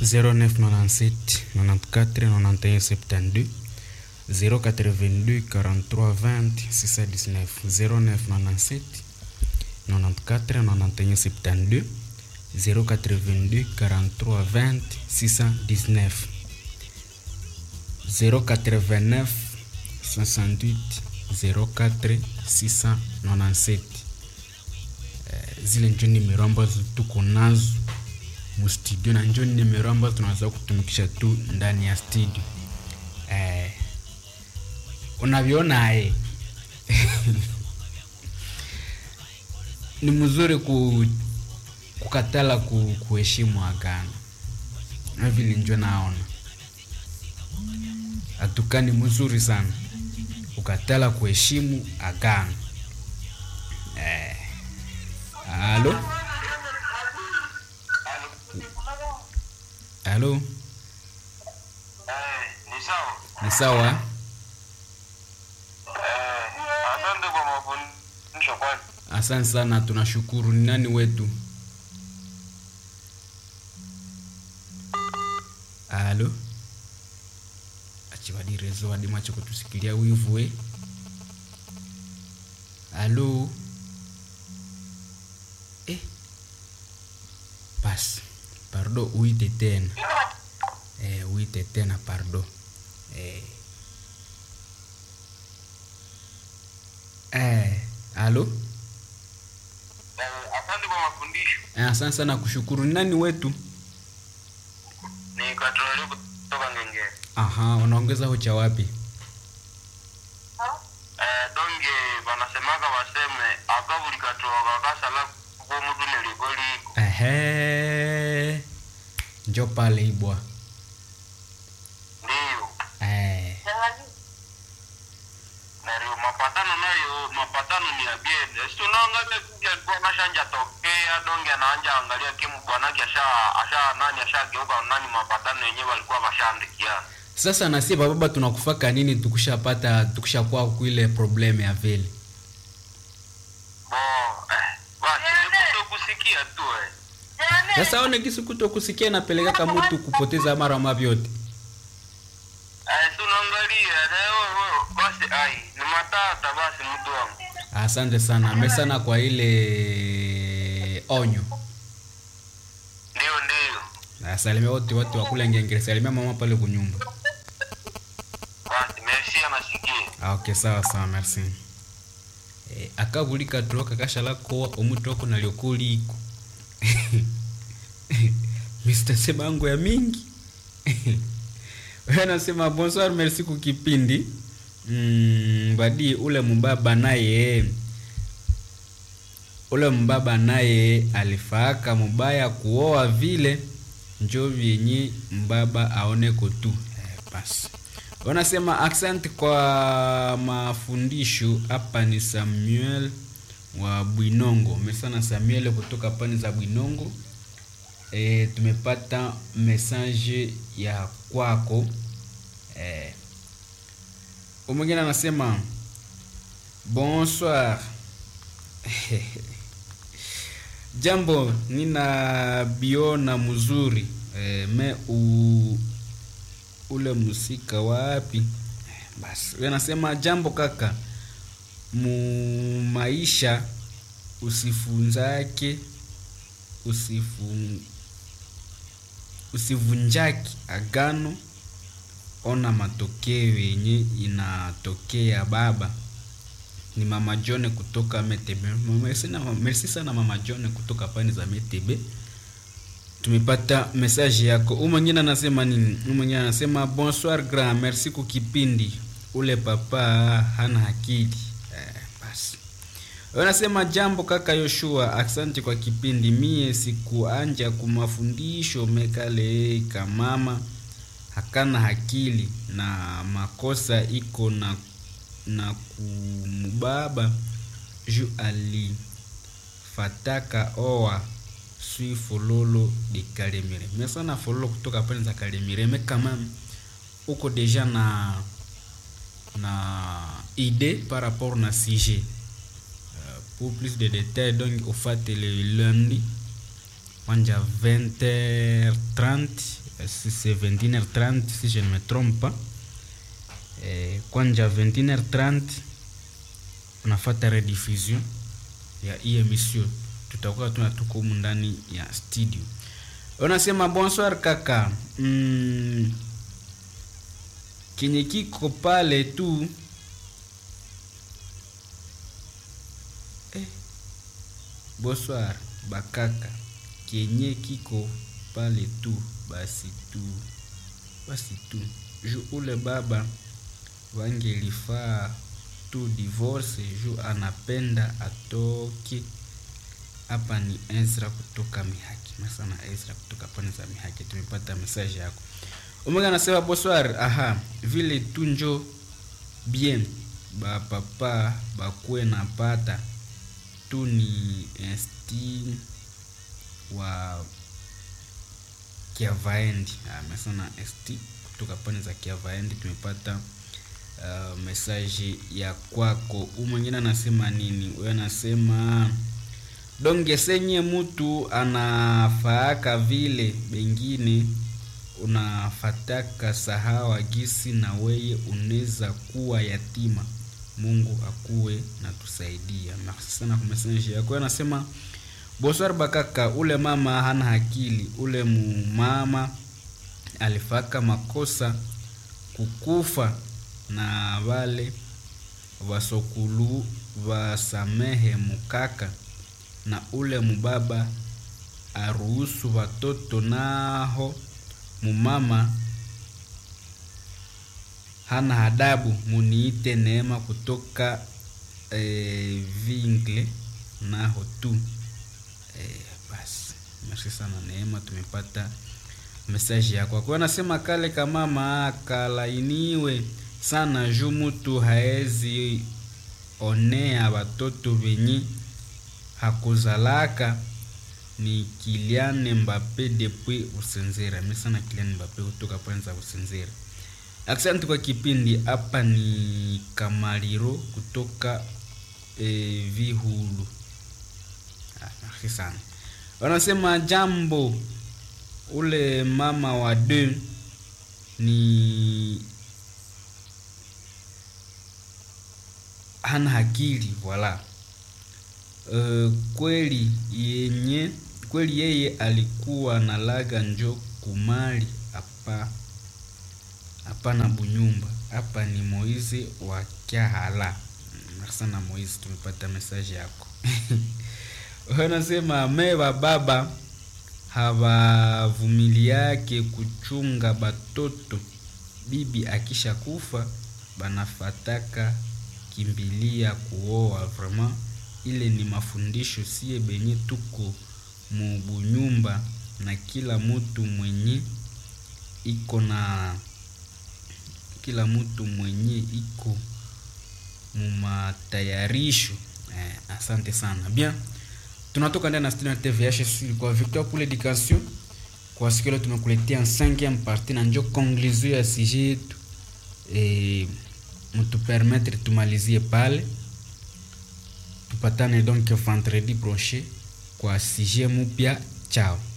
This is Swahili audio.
0997 94 91 72 082 43 20 619 0997 94 91 72 082 43 20 619 089 68 04 697. Zile ndio nimero ambazo tuko nazo mu studio na ndio nimero ambazo tunaweza kutumikisha tu ndani ya studio. Unaviona ni mzuri kukatala kuheshimu agano. Na vile ndio naona atukani mzuri sana kukatala kuheshimu agano. Halo? Halo? Ni sawa? Asante kwa mafundisho kwani. Asante sana, tunashukuru. Ni nani wetu? Halo? Achibadi rezo hadi macho kutusikilia wivu Halo? Pas. Pardon, uite tena. Uite tena, pardon. Halo? Asante kwa mafundisho. Asante sana, kushukuru. Ni nani wetu? Ni Katoleo kutoka Ngenge. Aha, unaongeza hocha wapi? Donge wanasemaka waseme akabuli katoka kasala kwa mtu nilikoliko. Njoo pale ibwa. Ndio. Nario mapatano ni abiende. Sio naangalia kuja kwa mashanja tokea donge anaanja angalia kimu bwanake ashageuka nani mapatano yenyewe walikuwa washaandikiana. Sasa na sisi baba tunakufaka nini tukishakuwa kuile problem ya vile. Basi kusikia tu Sasa one kisu kutokusikia napeleka kama mtu kupoteza mara mavyote. Tunaangalia leo basi ni matata basi mtu wangu. Asante sana. Amesana kwa ile onyo. Ndio. Asalimia wote wa kule Ngenge. Salimia mama pale kunyumba. Basi merci anasikia. Okay, sawa, merci. Akabulika troka kashala kwa omutoko na lyokuliko. Mr. Sebango ya mingi. Wewe nasema bonsoir, merci kukipindi. Badi ule mbaba naye alifaka mubaya kuoa vile njoo vyenye mbaba aone kotu. Basi. Wanasema accent kwa mafundisho. Hapa ni Samuel wa Bwinongo. Mesana Samuel kutoka pani za Bwinongo. Tumepata message ya kwako. Mwingine anasema bonsoir. Jambo, nina biona mzuri. Ule musika wapi? Basi wewe nasema jambo kaka, maisha usivunjaki agano. Ona matokeo yenye inatokea baba. Ni mama John kutoka Metebe. Merci sana mama John kutoka pani za Metebe. Tumepata message yako. Mwingine anasema nini? Mwingine anasema bonsoir grand, merci kukipindi. Ule papa hana akili. Basi. Wanasema jambo kaka Yoshua, asante kwa kipindi. Mie sikuanja kumafundisho mekale kamama hakana akili na makosa iko na kumubaba ju ali fataka oa sui fololo de Kalemire. Mesana fololo kutoka pale za Kalemire. Mais quand même uko déjà na idée par rapport na sujet. Pour plus de détails, donc au fait le lundi, on a 20h30 si c'est 21h30 si je ne me trompe pas. Kwanja 21h30 unafuata rediffusion ya hii emission, tutakuwa tuko ndani ya studio. Unasema bonsoir kaka, kenye kiko pale tu bonsoir bakaka, kenye kiko pale tu basi tu ju ule baba wangelifaa tu divorce ju anapenda atoke. Hapa ni Ezra kutoka Mihaki. Masana Ezra kutoka pone za Mihaki, tumepata message yako. Omega anasema bonsoir, vile tunjo bien ba papa bakwe na pata tu ni esti wa Kiavaendi. Masana esti kutoka pone za Kiavaendi, tumepata message ya kwako. Mwingine anasema nini? Wewe anasema donge senye mtu anafaaka vile bengine unafataka sahawa gisi na weye uneza kuwa yatima. Mungu akuwe na tusaidia. Merci sana kwa message yako. Anasema bonsoir bakaka, ule mama hana akili. Ule mama alifaka makosa kukufa na wale wasokulu wasamehe mukaka, na ule mubaba aruhusu watoto naho mumama hana adabu. Muniite Neema kutoka Vingle naho tu. Basi merci sana Neema, tumepata message yako. Kwa nasema kale kama mama kalainiwe sana ju mtu haezi onea watoto wenye hakuzalaka. Ni Kylian Mbappe depuis Usenzera. Mimi sana Kylian Mbappe kutoka Pwenza Usenzera. Asante kwa kipindi. Hapa ni Kamaliro kutoka Vihulu. Merci sana. Wanasema jambo, ule mama wa deux ni hana akili, voilà. Kweli yeye alikuwa na laga njo kumali hapa na bunyumba. Hapa ni Moize wa Kiahala. Sana Moize, tumepata message yako. Wanasema mewa baba havumiliake kuchunga batoto. Bibi akisha kufa banafataka kimbilia kuoa. Vraiment ile ni mafundisho sie benye tuko mubunyumba, na kila mtu mwenye iko mumatayarisho. Asante sana. Bien, tunatoka ndani na studio TVH kwa Victor pour l'éducation. Kwa siku leo tumekuletea 5e partie na njo conclusion ya sujet yetu. Mtu permettre tumalizie pale. Tupatane donc vendredi prochain kwa sujet mpya. Ciao.